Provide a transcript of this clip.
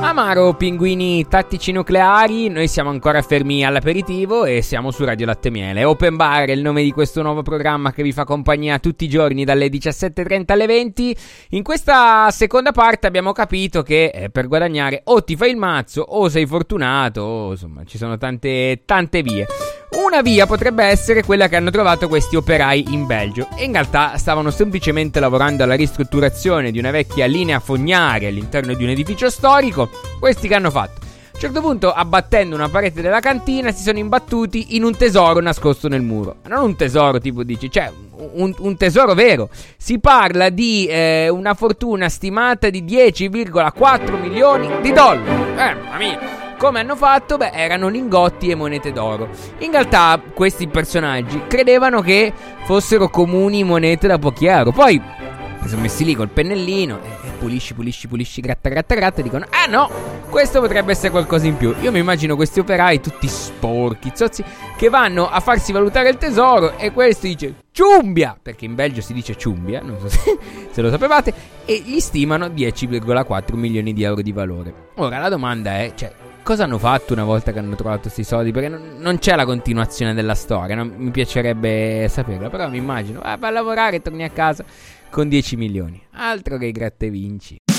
Amaro, pinguini tattici nucleari, noi siamo ancora fermi all'aperitivo e siamo su Radio Latte Miele. Open Bar è il nome di questo nuovo programma che vi fa compagnia tutti i giorni dalle 17:30 alle 20. In questa seconda parte abbiamo capito che per guadagnare o ti fai il mazzo o sei fortunato, o insomma ci sono tante vie. Una via potrebbe essere quella che hanno trovato questi operai in Belgio e in realtà stavano semplicemente lavorando alla ristrutturazione di una vecchia linea fognaria all'interno di un edificio storico. Questi che hanno fatto? A un certo punto, abbattendo una parete della cantina, si sono imbattuti in un tesoro nascosto nel muro. Non un tesoro tipo dici, cioè un tesoro vero. Si parla di una fortuna stimata di 10,4 milioni di dollari. Mamma mia! Come hanno fatto? Beh, erano lingotti e monete d'oro. In realtà questi personaggi credevano che fossero comuni monete da pochi euro. Poi si sono messi lì col pennellino e pulisci, gratta e dicono: ah no, questo potrebbe essere qualcosa in più. Io mi immagino questi operai tutti sporchi, zozzi, che vanno a farsi valutare il tesoro e questo dice ciumbia, perché in Belgio si dice ciumbia, non so se lo sapevate, e gli stimano 10,4 milioni di euro di valore. Ora la domanda è, cioè, cosa hanno fatto una volta che hanno trovato questi soldi? Perché non c'è la continuazione della storia, no? Mi piacerebbe saperla, però mi immagino, vai a lavorare e torni a casa con 10 milioni. Altro che gratta e vinci.